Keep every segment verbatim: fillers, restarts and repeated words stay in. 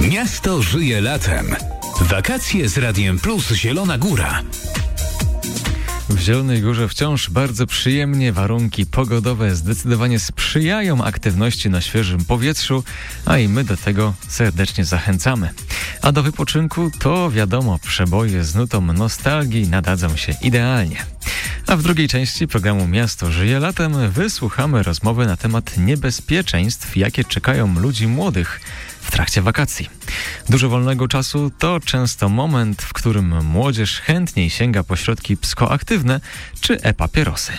Miasto żyje latem. Wakacje z Radiem Plus Zielona Góra. W Zielonej Górze wciąż bardzo przyjemnie, warunki pogodowe zdecydowanie sprzyjają aktywności na świeżym powietrzu, a i my do tego serdecznie zachęcamy. A do wypoczynku to wiadomo, przeboje z nutą nostalgii nadadzą się idealnie. A w drugiej części programu Miasto żyje latem wysłuchamy rozmowy na temat niebezpieczeństw, jakie czekają ludzi młodych w trakcie wakacji. Dużo wolnego czasu to często moment, w którym młodzież chętniej sięga po środki psychoaktywne czy e-papierosy.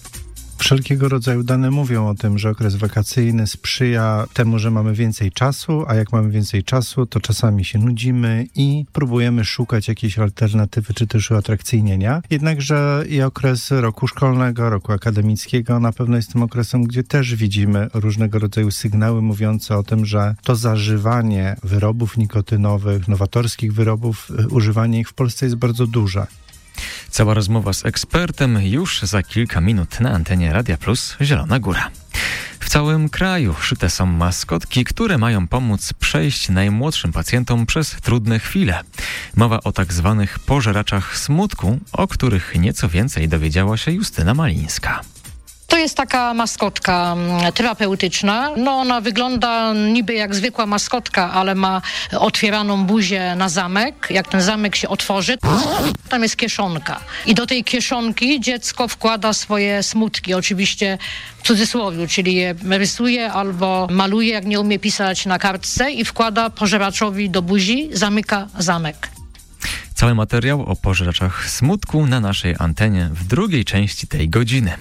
Wszelkiego rodzaju dane mówią o tym, że okres wakacyjny sprzyja temu, że mamy więcej czasu, a jak mamy więcej czasu, to czasami się nudzimy i próbujemy szukać jakiejś alternatywy czy też uatrakcyjnienia. Jednakże i okres roku szkolnego, roku akademickiego na pewno jest tym okresem, gdzie też widzimy różnego rodzaju sygnały mówiące o tym, że to zażywanie wyrobów nikotynowych, nowatorskich wyrobów, używanie ich w Polsce jest bardzo duże. Cała rozmowa z ekspertem już za kilka minut na antenie Radia Plus Zielona Góra. W całym kraju szyte są maskotki, które mają pomóc przejść najmłodszym pacjentom przez trudne chwile. Mowa o tak zwanych pożeraczach smutku, o których nieco więcej dowiedziała się Justyna Malińska. To jest taka maskotka terapeutyczna. No ona wygląda niby jak zwykła maskotka, ale ma otwieraną buzię na zamek. Jak ten zamek się otworzy, tam jest kieszonka. I do tej kieszonki dziecko wkłada swoje smutki, oczywiście w cudzysłowie, czyli je rysuje albo maluje, jak nie umie pisać, na kartce i wkłada pożeraczowi do buzi, zamyka zamek. Cały materiał o pożeraczach smutku na naszej antenie w drugiej części tej godziny.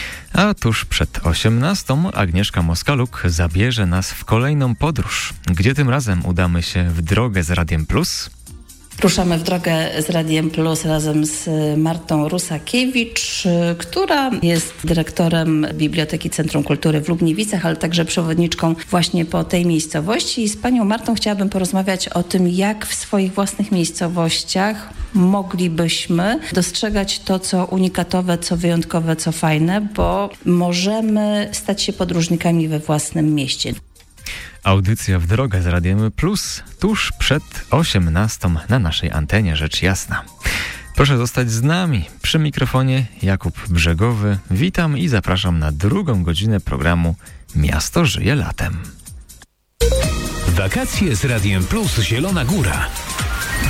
A tuż przed osiemnastą Agnieszka Moskaluk zabierze nas w kolejną podróż. Gdzie tym razem udamy się w drogę z Radiem Plus? Ruszamy w drogę z Radiem Plus razem z Martą Rusakiewicz, która jest dyrektorem Biblioteki Centrum Kultury w Lubniewicach, ale także przewodniczką właśnie po tej miejscowości. I z panią Martą chciałabym porozmawiać o tym, jak w swoich własnych miejscowościach moglibyśmy dostrzegać to, co unikatowe, co wyjątkowe, co fajne, bo możemy stać się podróżnikami we własnym mieście. Audycja w drogę z Radiem Plus tuż przed osiemnastą na naszej antenie, rzecz jasna. Proszę zostać z nami. Przy mikrofonie Jakub Brzegowy. Witam i zapraszam na drugą godzinę programu Miasto żyje latem. Wakacje z Radiem Plus Zielona Góra.